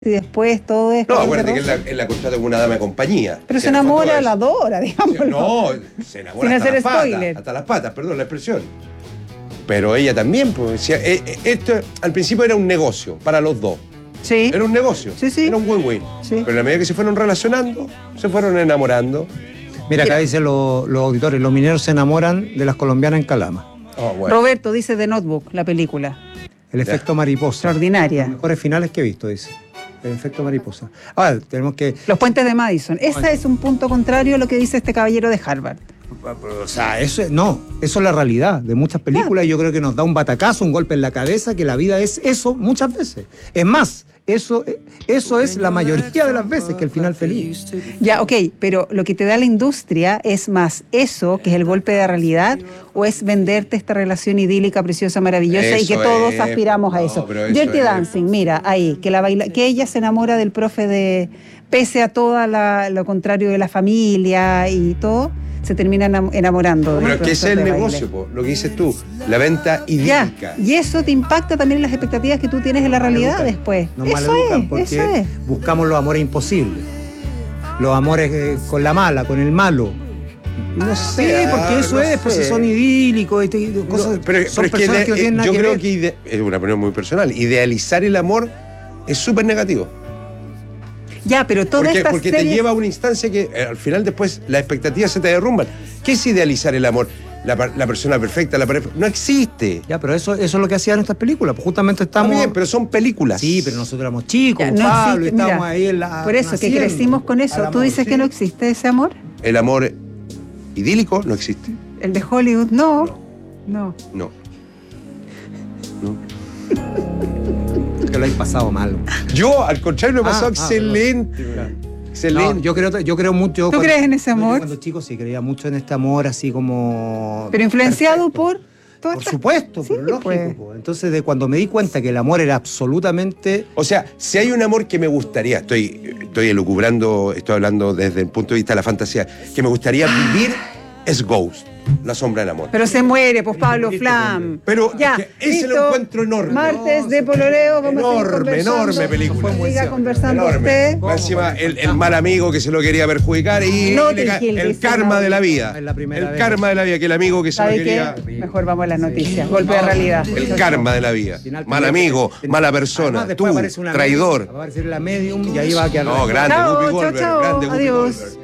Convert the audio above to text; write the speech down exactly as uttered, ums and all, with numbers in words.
y después todo es... No, acuérdate que él la, él la contrata como una dama de compañía. Pero se enamora, la adora, digamos. No, se enamora sin hasta hacer las spoiler. patas, hasta las patas, perdón la expresión. Pero ella también, pues, decía, eh, eh, esto al principio era un negocio para los dos. Sí. Era un negocio. Sí, sí. Era un win-win. Sí. Pero a la medida que se fueron relacionando, se fueron enamorando. Mira, acá dicen los, los auditores, los mineros se enamoran de las colombianas en Calama. Oh, bueno. Roberto dice The Notebook, la película. El efecto mariposa. Extraordinaria. Los mejores finales que he visto, dice. El efecto mariposa. Ahora, tenemos que... Los puentes de Madison. Ese es un punto contrario a lo que dice este caballero de Harvard. O sea, eso es, no, eso es la realidad de muchas películas, y yo creo que nos da un batacazo, un golpe en la cabeza, que la vida es eso muchas veces. Es más, eso, eso es la mayoría de las veces, que el final feliz. Ya, ok, pero lo que te da la industria es más eso, que es el golpe de la realidad, o es venderte esta relación idílica, preciosa, maravillosa, Eso y que todos es, aspiramos a no, eso. pero eso Dirty es. Dancing, mira, ahí, que, la baila, que ella se enamora del profe de... Pese a todo lo contrario de la familia y todo, se termina enamorando. Pero del es que ese es profesor el de baile. negocio, po, lo que dices tú, la venta Ya, idílica. y eso te impacta también en las expectativas que tú tienes en la realidad Maleducan. después. Nos Eso maleducan es, porque eso es. buscamos los amores imposibles. Los amores eh, con la mala, con el malo. No sé, Ah, porque eso no es, pues sé. son idílicos, este, cosas, No, pero, son pero es que personas ide- que no tienen nada yo que creo ver. que ide- es una opinión muy personal. Idealizar el amor es súper negativo. Ya, pero toda Porque, esta porque te serie... lleva a una instancia que eh, al final después las expectativas se te derrumban. ¿Qué es idealizar el amor? La, par- la persona perfecta, la pareja... No existe. Ya, pero eso, eso es lo que hacían estas películas. Pues justamente Está estamos. bien, pero son películas. Sí, pero nosotros éramos chicos, Ya, pues, no Pablo, y existe, estábamos mira, ahí en la. por eso, que naciendo crecimos con eso. al Tú amor, dices sí. que no existe ese amor. El amor idílico no existe. El de Hollywood, no. No. No. No. Que lo hay pasado mal. Yo, al contrario, lo he Ah, pasado ah, excelente. Excelente. No, yo creo, yo creo mucho. ¿Tú cuando- crees en ese no, yo amor? Cuando chico sí creía mucho en este amor, así como. Pero influenciado perfecto. por... todas Por estas- supuesto, Sí, pero lógico. pues. po. Entonces, de cuando me di cuenta que el amor era absolutamente. O sea, si hay un amor que me gustaría, estoy, estoy elucubrando, estoy hablando desde el punto de vista de la fantasía, que me gustaría vivir, es Ghost, La sombra del amor. Pero se muere, pues Pablo Flam. Pero ya, es que ese lo listo. encuentro enorme. Martes de Poloreo, vamos a seguir Enorme, conversando. enorme película. Siga conversando Enorme. usted. Más encima, el, el mal amigo que se lo quería perjudicar y No le te ca- Gil, el dice karma Mauri. de la vida. Es la primera El vez. karma de la vida, que el amigo que se lo ¿Sabe quería. qué? Mejor vamos a las noticias. Golpe de realidad. El karma de la vida. Final, Mal tenía- amigo, tenía- mala Además, persona, después tú, aparece una traidor. medium, va a aparecer la medium y ahí va a quedar. No, grande, Chao, Whoopi chao, Goldberg, chao. grande Whoopi Adiós. Goldberg.